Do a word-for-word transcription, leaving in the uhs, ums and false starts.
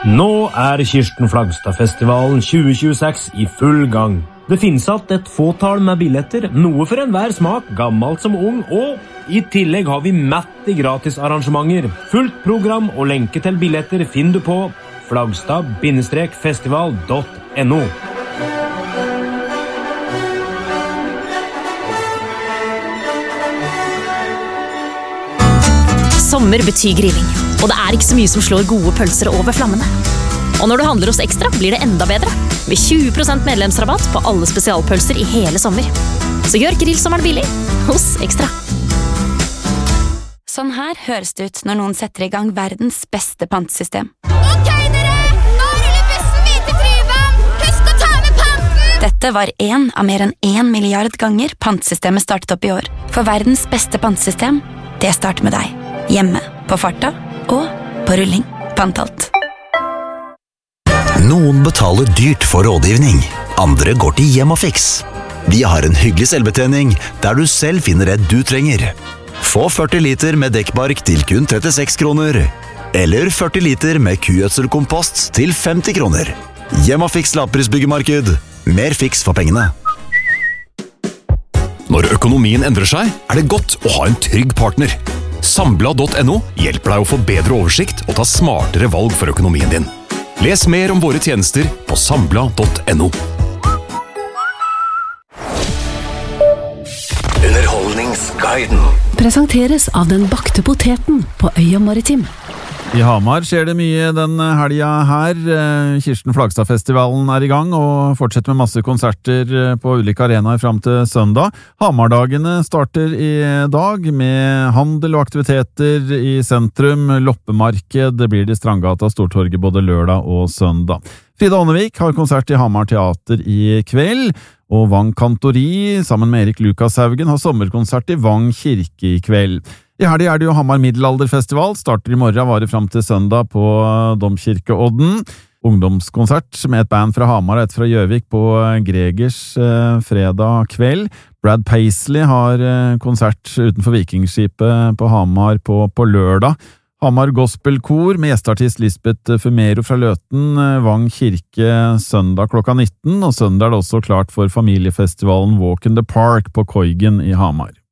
Nå er Kirsten Flagstad-festivalen tjue tjueseks i full gang. Det finnes alt et fåtall med billetter, noe for enhver smak, gammelt som ung, og i tillegg har vi mette gratisarrangementer. Fullt program og lenke til billetter finner du på flagstad festival punktum no. Sommer betyr grilling, og det er ikke så mye som slår gode pølser over flammene. Og når du handler hos Ekstra, blir det enda bedre, med tjue prosent medlemsrabatt på alle spesialpølser i hele sommer. Så gjør grillsommeren billig hos Ekstra. Sånn her høres det ut når noen setter i gang verdens beste pantesystem. Ok, dere! Nå ruller bussen videre til Tryvann! Husk å ta med panten! Dette var en av mer enn en milliard ganger pantesystemet startet opp i år. For verdens beste pantesystem, det starter med deg. Hjemme, på farta og på rulling. Pantalt. Noen betaler dyrt for rådgivning. Andre går til Hjemmafix. De har en hyggelig selvbetjening der du selv finner det du trenger. Få førti liter med dekkbark til kun trettiseks kroner. Eller førti liter med kugjødselkompost til femti kroner. Hjemmafix lavprisbyggemarked. Mer fiks for pengene. Når økonomien endrer seg, er det godt å ha en trygg partner. Sambla punktum no hjelper deg å få bedre oversikt og ta smartere valg for økonomien din. Les mer om våre tjenester på sambla punktum no. Underholdningsguiden presenteres av den bakte poteten på Øya Maritim. I Hamar skjer det mye den helga her. Kirsten Flagstad-festivalen er i gang og fortsetter med masse konserter på ulike arenaer fram til søndag. Hamardagene starter i dag med handel og aktiviteter i sentrum. Loppemarked blir det i Strandgata og Stortorget både lørdag og søndag. Frida Ånnevik har konsert i Hamar Teater i kveld, og Vang Kantori sammen med Erik Lukas Haugen har sommerkonsert i Vang Kirke i kveld. I helgen er det jo Hamar Middelalderfestival, starter i morgen, varer fram til søndag på Domkirkeodden. Ungdomskonsert med et band fra Hamar og et fra Gjøvik på Gregers eh, fredag kveld. Brad Paisley har eh, konsert utenfor Vikingskipet på Hamar på, på lørdag. Hamar Gospelkor med gjesteartist Lisbeth Fumero fra Løten, Vang Kirke søndag klokka nitten, og søndag er det også klart for familiefestivalen Walk in the Park på Koigen i Hamar.